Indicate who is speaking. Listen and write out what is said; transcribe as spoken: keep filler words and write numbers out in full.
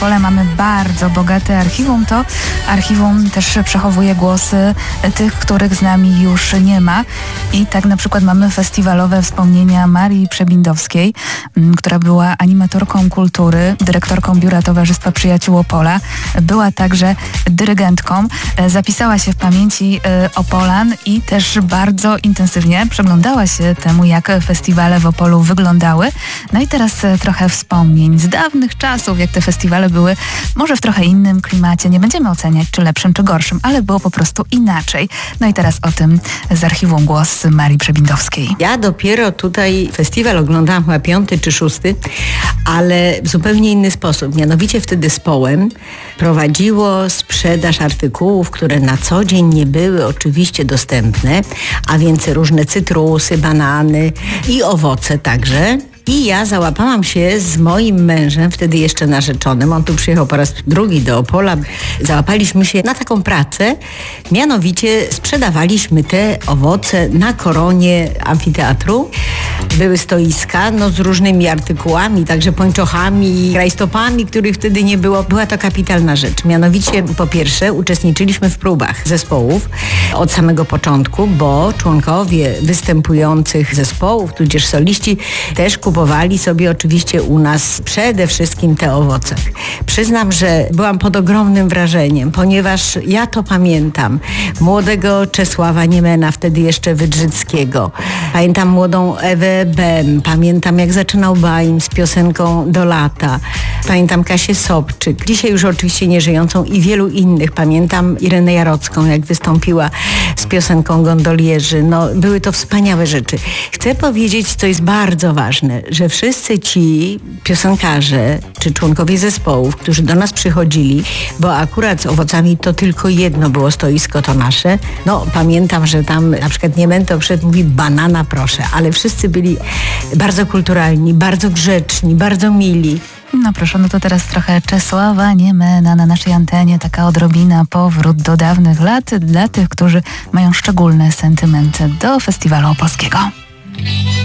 Speaker 1: Opole mamy bardzo bogate archiwum. To archiwum też przechowuje głosy tych, których z nami już nie ma. I tak na przykład mamy festiwalowe wspomnienia Marii Przebindowskiej, która była animatorką kultury, dyrektorką Biura Towarzystwa Przyjaciół Opola. Była także dyrygentką. Zapisała się w pamięci Opolan i też bardzo intensywnie przyglądała się temu, jak festiwale w Opolu wyglądały. No i teraz trochę wspomnień z dawnych czasów, jak te festiwale były może w trochę innym klimacie. Nie będziemy oceniać, czy lepszym, czy gorszym, ale było po prostu inaczej. No i teraz o tym z archiwum głos Marii Przebindowskiej.
Speaker 2: Ja dopiero tutaj festiwal oglądałam chyba piąty czy szósty, ale w zupełnie inny sposób. Mianowicie wtedy Społem prowadziło sprzedaż artykułów, które na co dzień nie były oczywiście dostępne, a więc różne cytrusy, banany i owoce także. I ja załapałam się z moim mężem, wtedy jeszcze narzeczonym, on tu przyjechał po raz drugi do Opola. Załapaliśmy się na taką pracę, mianowicie sprzedawaliśmy te owoce na koronie amfiteatru. Były stoiska no, z różnymi artykułami, także pończochami, rajstopami, których wtedy nie było. Była to kapitalna rzecz. Mianowicie po pierwsze uczestniczyliśmy w próbach zespołów od samego początku, bo członkowie występujących zespołów, tudzież soliści też kupowali sobie oczywiście u nas przede wszystkim te owoce. Przyznam, że byłam pod ogromnym wrażeniem, ponieważ ja to pamiętam. Młodego Czesława Niemena, wtedy jeszcze Wydrzyckiego. Pamiętam młodą Ewę Bem. Pamiętam, jak zaczynał Baim z piosenką Do lata. Pamiętam Kasię Sobczyk. Dzisiaj już oczywiście nieżyjącą i wielu innych. Pamiętam Irenę Jarocką, jak wystąpiła z piosenką Gondolierzy. No, były to wspaniałe rzeczy. Chcę powiedzieć, co jest bardzo ważne, że wszyscy ci piosenkarze czy członkowie zespołów, którzy do nas przychodzili, bo akurat z owocami to tylko jedno było stoisko, to nasze. No pamiętam, że tam na przykład Niemento przed mówi banana proszę, ale wszyscy byli bardzo kulturalni, bardzo grzeczni, bardzo mili.
Speaker 1: No proszę, no to teraz trochę Czesława Niemena na naszej antenie, taka odrobina powrót do dawnych lat dla tych, którzy mają szczególne sentymenty do festiwalu opolskiego.